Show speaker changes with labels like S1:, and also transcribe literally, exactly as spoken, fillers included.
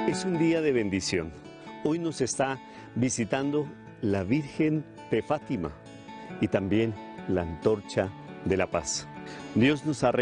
S1: Es un día de bendición. Hoy nos está visitando la Virgen de Fátima y también la Antorcha de la Paz. Dios nos ha